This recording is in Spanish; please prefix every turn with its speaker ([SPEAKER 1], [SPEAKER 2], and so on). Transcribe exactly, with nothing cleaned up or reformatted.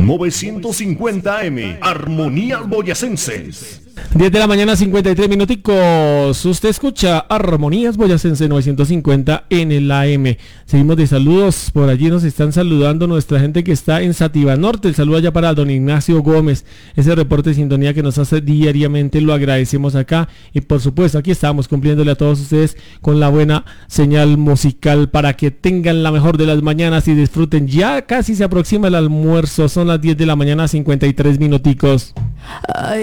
[SPEAKER 1] novecientos cincuenta A M, Armonías Boyacenses.
[SPEAKER 2] diez de la mañana, cincuenta y tres minuticos. Usted escucha Armonías Boyacense novecientos cincuenta en el A M. Seguimos de saludos. Por allí nos están saludando nuestra gente que está en Sativa Norte. El saludo allá para don Ignacio Gómez. Ese reporte de sintonía que nos hace diariamente lo agradecemos acá. Y por supuesto, aquí estamos cumpliéndole a todos ustedes con la buena señal musical para que tengan la mejor de las mañanas y disfruten. Ya casi se aproxima el almuerzo. Son las diez de la mañana, cincuenta y tres minuticos.
[SPEAKER 3] Ay.